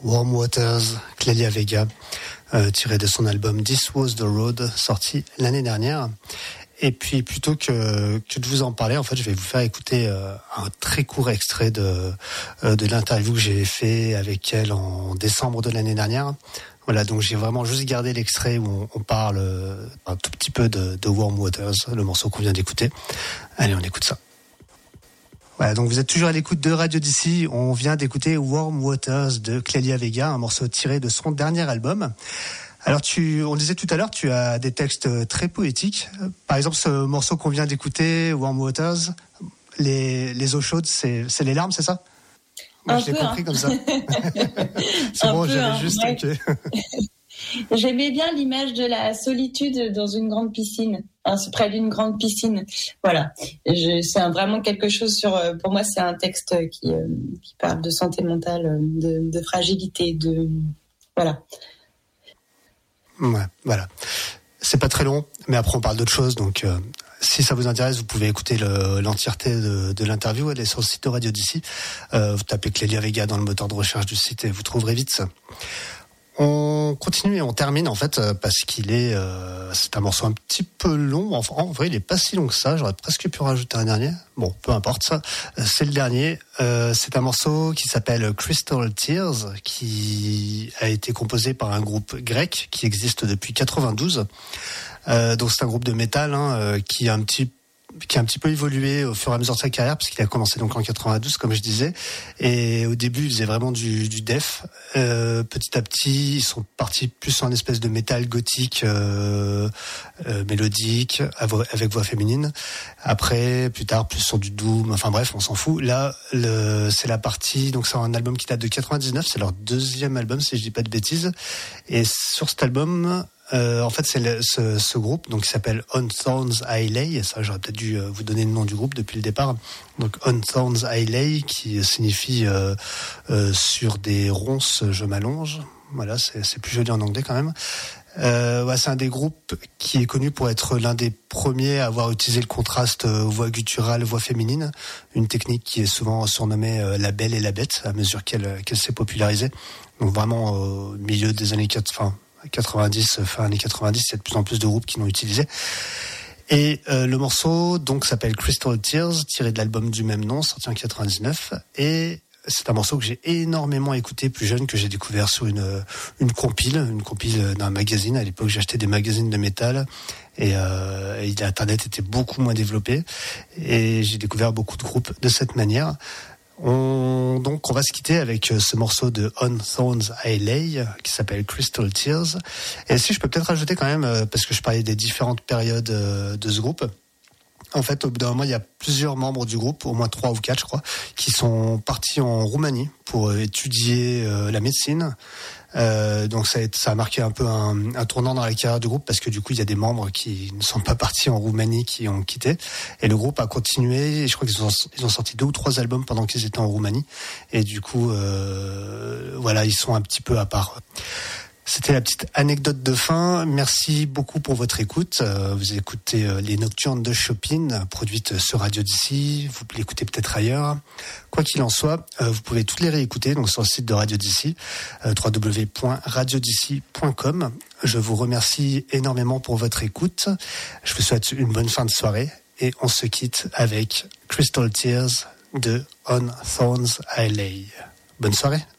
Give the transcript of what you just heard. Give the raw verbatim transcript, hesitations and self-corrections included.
Warm Waters, Clélia Vega, euh, tiré de son album This Was the Road, sorti l'année dernière. Et puis plutôt que, que de vous en parler, en fait, je vais vous faire écouter euh, un très court extrait de, euh, de l'interview que j'ai fait avec elle en décembre de l'année dernière. Voilà, donc j'ai vraiment juste gardé l'extrait où on, on parle euh, un tout petit peu de, de Warm Waters, le morceau qu'on vient d'écouter. Allez, on écoute ça. Voilà, donc vous êtes toujours à l'écoute de Radio D C. On vient d'écouter Warm Waters de Clélia Vega, un morceau tiré de son dernier album. Alors, tu, on disait tout à l'heure, tu as des textes très poétiques. Par exemple, ce morceau qu'on vient d'écouter, Warm Waters, les, les eaux chaudes, c'est, c'est les larmes, c'est ça? Moi, un je l'ai peu, compris hein. comme ça. C'est un bon, peu, j'avais hein, juste... ouais. Okay. J'aimais bien l'image de la solitude dans une grande piscine, hein, près d'une grande piscine. Voilà, je, c'est un, vraiment quelque chose sur. Pour moi, c'est un texte qui, euh, qui parle de santé mentale, de, de fragilité, de voilà. Ouais, voilà. C'est pas très long, mais après on parle d'autre chose. Donc, euh, si ça vous intéresse, vous pouvez écouter le, l'entièreté de, de l'interview. Elle est sur le site de Radio D C. Euh, vous tapez Clélia Vega dans le moteur de recherche du site et vous trouverez vite ça. On continue et on termine en fait parce qu'il est, euh, c'est un morceau un petit peu long. Enfin, en vrai, il est pas si long que ça. J'aurais presque pu rajouter un dernier. Bon, peu importe ça. C'est le dernier. Euh, c'est un morceau qui s'appelle Crystal Tears, qui a été composé par un groupe grec qui existe depuis quatre-vingt-douze. Euh, donc c'est un groupe de métal hein, qui a un petit qui a un petit peu évolué au fur et à mesure de sa carrière, parce qu'il a commencé donc en quatre-vingt-douze, comme je disais, et au début, il faisait vraiment du, du def. Euh, petit à petit, ils sont partis plus sur une espèce de métal gothique, euh, euh, mélodique, avec voix féminine. Après, plus tard, plus sur du doom, enfin bref, on s'en fout. Là, le, c'est la partie, donc c'est un album qui date de quatre-vingt-dix-neuf, c'est leur deuxième album, si je dis pas de bêtises. Et sur cet album, Euh, en fait, c'est le, ce, ce groupe donc qui s'appelle On Thorns I Lay. Ça, j'aurais peut-être dû euh, vous donner le nom du groupe depuis le départ. Donc On Thorns I Lay, qui signifie euh, euh, sur des ronces je m'allonge. Voilà, c'est, c'est plus joli en anglais quand même. Euh, ouais, c'est un des groupes qui est connu pour être l'un des premiers à avoir utilisé le contraste euh, voix gutturale, voix féminine, une technique qui est souvent surnommée euh, la belle et la bête à mesure qu'elle, qu'elle s'est popularisée. Donc vraiment au milieu des années quatre-vingts. quatre-vingt-dix, fin années quatre-vingt-dix, il y a de plus en plus de groupes qui l'ont utilisé. Et euh, le morceau donc s'appelle Crystal Tears, tiré de l'album du même nom, sorti en quatre-vingt-dix-neuf. Et c'est un morceau que j'ai énormément écouté plus jeune, que j'ai découvert sur une une compile, une compile d'un magazine. À l'époque, j'achetais des magazines de métal et, euh, et Internet était beaucoup moins développé. Et j'ai découvert beaucoup de groupes de cette manière. On, donc on va se quitter avec ce morceau de On Thorns I Lay qui s'appelle Crystal Tears. Et si je peux peut-être rajouter quand même, parce que je parlais des différentes périodes de ce groupe, en fait au bout d'un moment il y a plusieurs membres du groupe, au moins trois ou quatre je crois, qui sont partis en Roumanie pour étudier euh, la médecine. Euh, donc ça a, ça a marqué un peu un, un tournant dans la carrière du groupe, parce que du coup il y a des membres qui ne sont pas partis en Roumanie, qui ont quitté, et le groupe a continué. Et je crois qu'ils ont, ils ont sorti deux ou trois albums pendant qu'ils étaient en Roumanie, et du coup euh, voilà, ils sont un petit peu à part. C'était la petite anecdote de fin. Merci beaucoup pour votre écoute. Euh, vous écoutez euh, les Nocturnes de Chopin, produites sur Radio D C. Vous l'écoutez peut-être ailleurs. Quoi qu'il en soit, euh, vous pouvez toutes les réécouter donc sur le site de Radio D C, euh, w w w point radio d c point com. Je vous remercie énormément pour votre écoute. Je vous souhaite une bonne fin de soirée et on se quitte avec Crystal Tears de On Thorns I Lay. Bonne soirée.